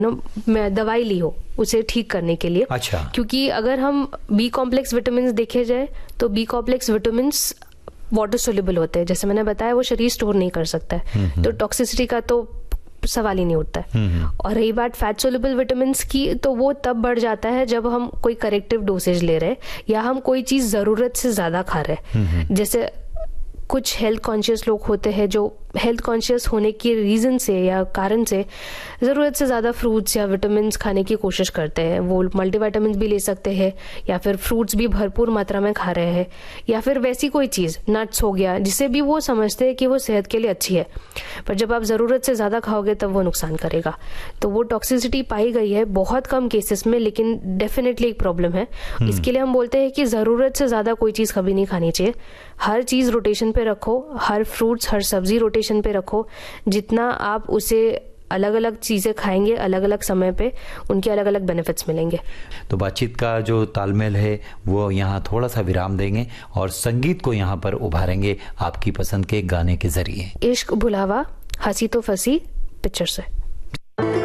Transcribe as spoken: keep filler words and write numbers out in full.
मैं दवाई ली हो उसे ठीक करने के लिए। अच्छा। क्योंकि अगर हम बी कॉम्प्लेक्स विटामिन देखे जाए तो B complex vitamin water soluble होते हैं, जैसे मैंने बताया वो शरीर स्टोर नहीं कर सकता है, तो टॉक्सिसिटी का तो सवाल ही नहीं उठता है। और रही बात फैट सोल्यूबल विटामिन की, तो वो तब बढ़ जाता है जब हम कोई करेक्टिव डोसेज ले रहे हैं या हम कोई चीज जरूरत से ज्यादा खा रहे हैं। जैसे कुछ हेल्थ कॉन्शियस लोग होते हैं जो हेल्थ कॉन्शियस होने के रीजन से या कारण से ज़रूरत से ज़्यादा फ्रूट्स या विटामिन्स खाने की कोशिश करते हैं। वो मल्टीविटामिन्स भी ले सकते हैं या फिर फ्रूट्स भी भरपूर मात्रा में खा रहे हैं, या फिर वैसी कोई चीज़ नट्स हो गया जिसे भी वो समझते हैं कि वो सेहत के लिए अच्छी है, पर जब आप ज़रूरत से ज़्यादा खाओगे तब वो नुकसान करेगा। तो वो टॉक्सिसिटी पाई गई है बहुत कम केसेस में, लेकिन डेफिनेटली एक प्रॉब्लम है। इसके लिए हम बोलते हैं कि ज़रूरत से ज़्यादा कोई चीज़ कभी नहीं खानी चाहिए। हर चीज़ रोटेशन पे रखो, हर फ्रूट्स हर सब्जी रोटेशन पे रखो। जितना आप उसे अलग अलग चीज़ें खाएंगे अलग अलग समय पे, उनके अलग अलग बेनिफिट्स मिलेंगे। तो बातचीत का जो तालमेल है वो यहाँ थोड़ा सा विराम देंगे और संगीत को यहाँ पर उभारेंगे आपकी पसंद के गाने के जरिए। इश्क भुलावा हंसी तो फंसी पिक्चर से।